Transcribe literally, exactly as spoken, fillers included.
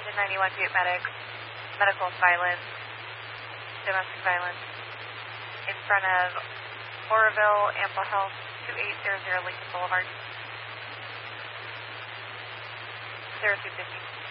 Engine ninety-one Butte Medics, medical silence, domestic violence, in front of Oroville, Ample Health, two eight zero zero Lincoln Boulevard. zero two fifty.